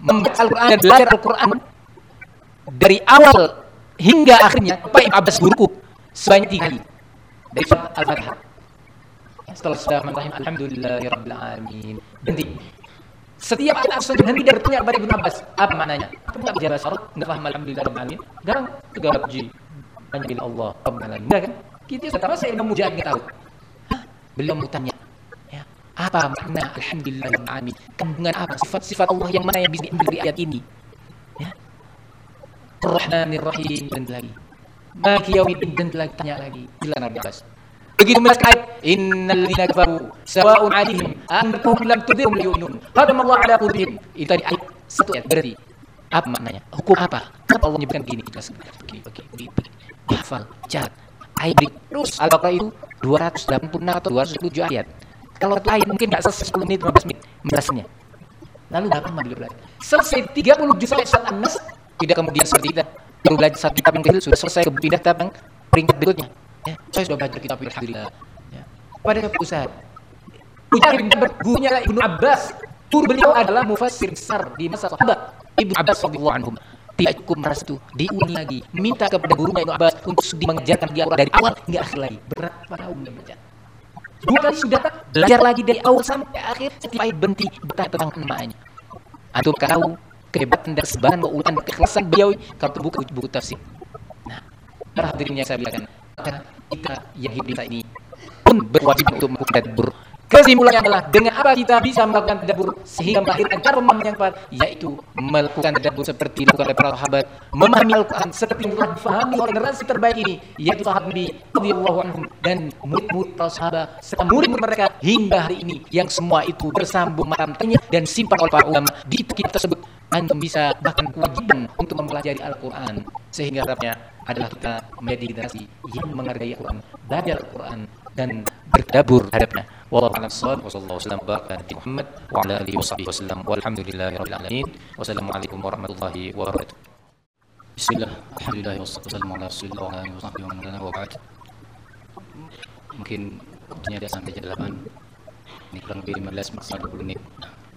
membaca Al-Quran dan belajar Al-Quran dari awal hingga akhirnya Pak Ibnu Abbas guruku sebanyak 3 kali dari surat Al-Fatihah. Setelah sudah mengatakan Alhamdulillahirabbil alamin, berhenti. Setiap ayat harus berhenti dari tanya kepada Ibnu Abbas, apa maknanya? Apa enggak bicara syarat, enggak paham Alhamdulillahirabbil alamin. Garang segala puji hanya bila Allah Rabbul alamin. Kan? Kita sudah tahu, saya Imam Mujahid enggak tahu. Beliau bertanya, ya, apa makna Alhamdulillahirabbil alamin? Kandungan apa sifat-sifat Allah yang mana yang bisa diambil dari ayat ini? Ya. Ar-Rahmanir Rahim dan lagi. Maliki yaumiddin dan lagi tanya lagi. Bila Nabi Abbas. Begitu menjelaskan ayat innal ladzina kafaru sawa'un 'alaihim antum lam tudhirhum yu'minun. Khatamallahu 'ala qulubihim. Itu tadi ayat satu ayat berarti apa maknanya? Hukum apa? Kenapa Allah menyebutkan begini? Begini. Hafal, catat. Ayat terus Al-Baqarah itu 286 atau 207 ayat. Kalau satu ayat mungkin enggak selesai 10 menit 15 menit menjelaskannya. Lalu berapa lama beliau belajar? Selesai 30 juz ayat surat An-Nas. Tidak kemudian seperti kita baru belajar satu kitab yang kecil sudah selesai pindah kitab yang peringkat berikutnya. Ya, saya sudah belajar kitab alhamdulillah. Ya. Pada pusat. Mujahid bin Jabir gurunya Ibnu Abbas. Guru beliau adalah mufassir besar di masa sahabat Ibnu Abbas radhiyallahu anhum. Tidak cukup merasa itu, diulangi lagi, minta kepada gurunya Ibnu Abbas untuk mengajarkan dia dari awal hingga akhir lagi. Berapa tahun dia belajar? 2 kali sudah belajar lagi dari awal sampai akhir, setiap ayat berhenti bertanya tentang maknanya. Antum tahu kehebatan dan kesebaran keuletan keikhlasan beliau kalau terbuka buku tafsir. Nah, para hadirin yang saya bilang, karena kita yang hidup di ini pun berwajib untuk melakukan tadabbur. Kesimpulannya adalah dengan apa kita bisa melakukan tadabbur sehingga melahirkan cara pemahaman yang tepat, yaitu melakukan tadabbur seperti dilakukan oleh para sahabat, memahami Al-Quran seperti yang telah difahami oleh generasi terbaik ini, yaitu sahabat Nabi radhiyallahu anhum dan murid-murid para sahabat serta murid-murid mereka hingga hari ini, yang semua itu bersambung matang-matangnya dan simpan oleh para ulama. Di kitab tersebut antum bisa bahkan kewajiban untuk mempelajari Al-Quran, sehingga harapnya adalah kita menjadi generasi yang menghargai Al-Quran, belajar Al-Quran dan bertadabbur terhadapnya. Wallahu a'lam bishawab. Wassallallahu wasallam baraka ala Muhammad wa ala alihi washabbihi wasallam. Walhamdulillahirabbil alamin. Wassalamualaikum warahmatullahi wabarakatuh. Bismillah. Alhamdulillah wassalatu wassalamu ala Rasulillah wa ala alihi washabbihi wa man wa ba'd. Mungkin waktunya dia sampai jam 8. Ini kurang lebih 15 maksimal 20 menit.